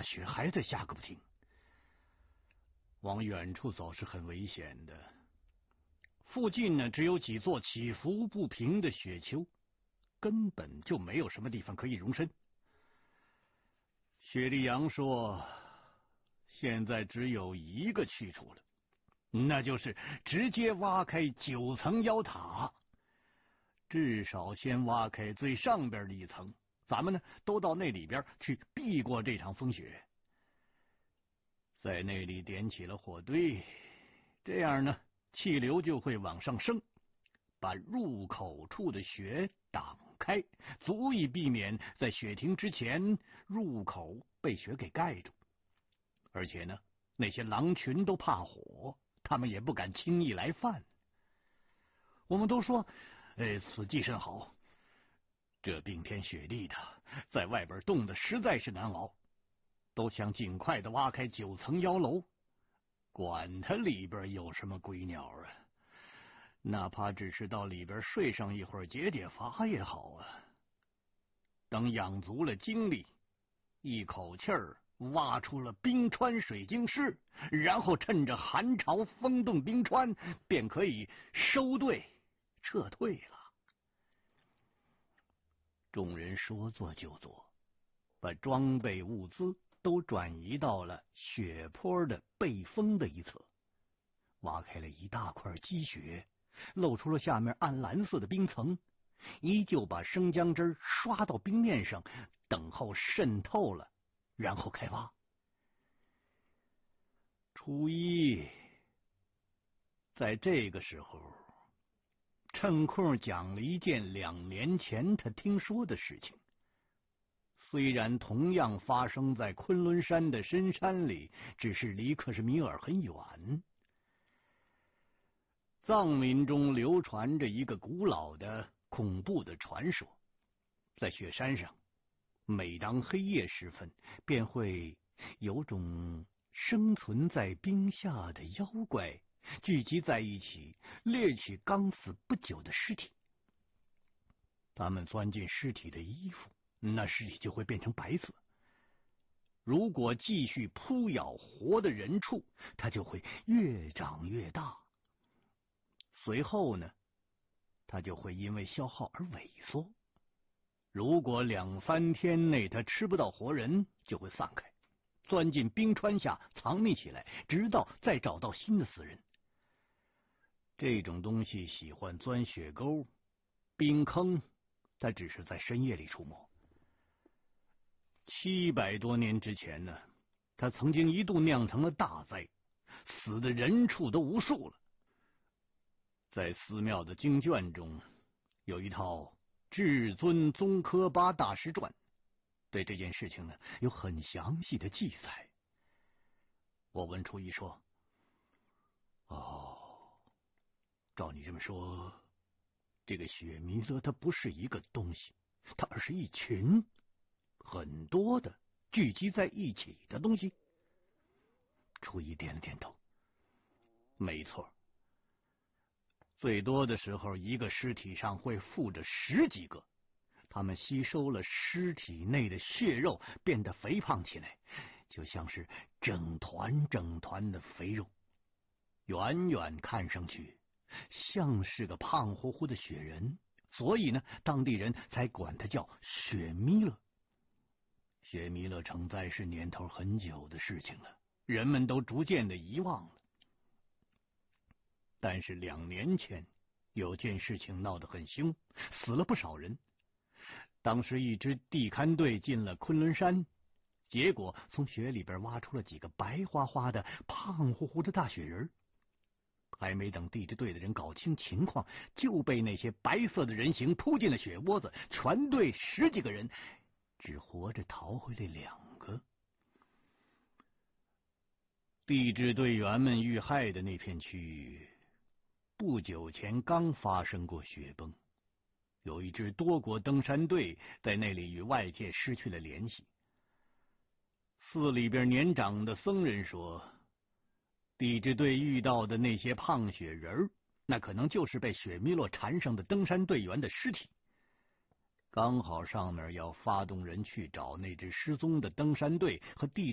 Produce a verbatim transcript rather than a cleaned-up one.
雪还在下个不停。往远处走是很危险的，附近呢只有几座起伏不平的雪丘，根本就没有什么地方可以容身。雪莉杨说，现在只有一个去处了，那就是直接挖开九层妖塔，至少先挖开最上边的一层，咱们呢都到那里边去避过这场风雪，在那里点起了火堆，这样呢气流就会往上升，把入口处的雪挡开，足以避免在雪停之前入口被雪给盖住。而且呢，那些狼群都怕火，他们也不敢轻易来犯。我们都说，呃，此计甚好。这冰天雪地的，在外边冻得实在是难熬，都想尽快的挖开九层妖楼，管它里边有什么鬼鸟啊！哪怕只是到里边睡上一会儿解解乏也好啊。等养足了精力，一口气儿挖出了冰川水晶室，然后趁着寒潮风动冰川，便可以收队撤退了。众人说做就做，把装备物资都转移到了雪坡的背风的一侧，挖开了一大块积雪，露出了下面暗蓝色的冰层，依旧把生姜汁刷到冰面上，等候渗透了，然后开挖。初一，在这个时候，趁空讲了一件两年前他听说的事情。虽然同样发生在昆仑山的深山里，只是离克什米尔很远。藏民中流传着一个古老的恐怖的传说，在雪山上，每当黑夜时分，便会有种生存在冰下的妖怪聚集在一起，掠取刚死不久的尸体。他们钻进尸体的衣服，那尸体就会变成白色。如果继续扑咬活的人畜，它就会越长越大。随后呢，它就会因为消耗而萎缩。如果两三天内它吃不到活人，就会散开，钻进冰川下藏匿起来，直到再找到新的死人。这种东西喜欢钻雪沟、冰坑，它只是在深夜里出没。七百多年之前呢，它曾经一度酿成了大灾，死的人畜都无数了。在寺庙的经卷中，有一套《至尊宗喀巴大师传》，对这件事情呢有很详细的记载。我问初一说：“哦，照你这么说，这个雪弥勒它不是一个东西，它而是一群很多的聚集在一起的东西。”初一点了点头。没错，最多的时候，一个尸体上会附着十几个，他们吸收了尸体内的血肉，变得肥胖起来，就像是整团整团的肥肉，远远看上去像是个胖乎乎的雪人，所以呢，当地人才管他叫雪弥勒。雪弥勒成灾是年头很久的事情了，人们都逐渐的遗忘了。但是两年前有件事情闹得很凶，死了不少人。当时一支地勘队进了昆仑山，结果从雪里边挖出了几个白花花的胖乎乎的大雪人，还没等地质队的人搞清情况，就被那些白色的人形扑进了雪窝子，全队十几个人只活着逃回来两个。地质队员们遇害的那片区域不久前刚发生过雪崩，有一支多国登山队在那里与外界失去了联系。寺里边年长的僧人说，地质队遇到的那些胖雪人，那可能就是被雪弥勒缠上的登山队员的尸体。刚好上面要发动人去找那支失踪的登山队和地